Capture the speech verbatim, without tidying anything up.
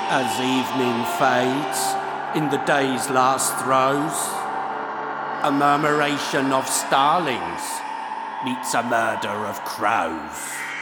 As evening fades in the day's last throes, a murmuration of starlings meets a murder of crows.